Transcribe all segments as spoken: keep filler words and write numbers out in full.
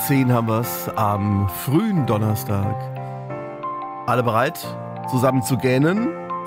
zehn haben wir es am frühen Donnerstag. Alle bereit, zusammen zu gähnen?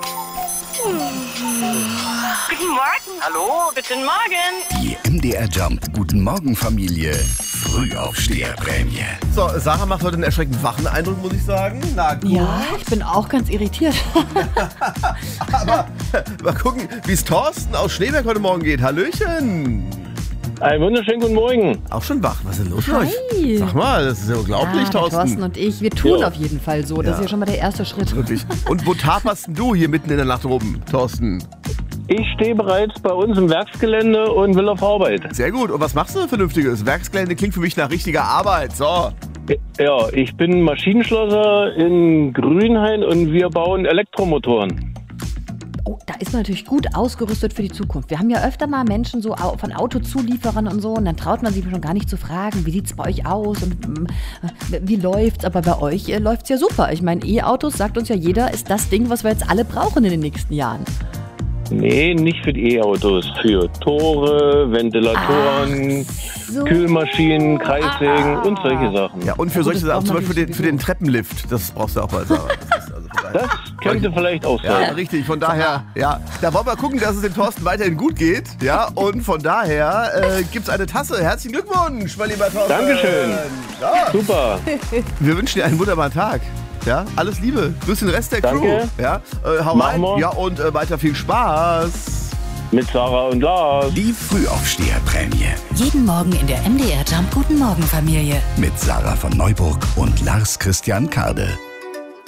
Guten Morgen. Hallo, guten Morgen. Die M D R Jump Guten Morgen Familie Frühaufsteherprämie. So, Sarah macht heute einen erschreckend wachen Eindruck, muss ich sagen. Na gut. Ja, ich bin auch ganz irritiert. Aber mal gucken, wie es Thorsten aus Schneeberg heute Morgen geht. Hallöchen. Einen wunderschönen guten Morgen. Auch schon wach. Was ist denn los mit Hi. euch? Sag mal, das ist ja unglaublich, Ja, der Thorsten. Thorsten und ich, wir tun Ja. auf jeden Fall so. Das Ja. ist ja schon mal der erste Schritt. Wirklich. Und wo taperst denn du hier mitten in der Nacht rum, Thorsten? Ich stehe bereits bei uns im Werksgelände und will auf Arbeit. Sehr gut. Und was machst du Vernünftiges? Werksgelände klingt für mich nach richtiger Arbeit. So. Ja, ich bin Maschinenschlosser in Grünhain und wir bauen Elektromotoren. Oh, da ist man natürlich gut ausgerüstet für die Zukunft. Wir haben ja öfter mal Menschen so au- von Autozulieferern und so und dann traut man sich schon gar nicht zu fragen, wie sieht's bei euch aus und mm, äh, wie läuft's? Aber bei euch äh, läuft's ja super. Ich meine, E-Autos, sagt uns ja jeder, ist das Ding, was wir jetzt alle brauchen in den nächsten Jahren. Nee, nicht für die E-Autos. Für Tore, Ventilatoren, So. Kühlmaschinen, Kreissägen Ah. und solche Sachen. Ja, und für Ja, gut, solche das Sachen, braucht zum man Beispiel den, natürlich für den Treppenlift. Das brauchst du auch bei Sarah. Das, ist also von daher- Das könnte vielleicht auch Ja, sein. richtig. Von daher, ja, da wollen wir gucken, dass es dem Thorsten weiterhin gut geht. Ja, und von daher äh, gibt's eine Tasse. Herzlichen Glückwunsch, mein lieber Thorsten. Dankeschön. Ja, Super. wir wünschen dir einen wunderbaren Tag. Ja, alles Liebe. Grüß den Rest der Danke. Crew. Ja, äh, hau Machen rein. wir. Ja, und äh, weiter viel Spaß. Mit Sarah und Lars. Die Frühaufsteherprämie Jeden Morgen in der M D R Jump Guten Morgen Familie. mit Sarah von Neuburg und Lars Christian Karde.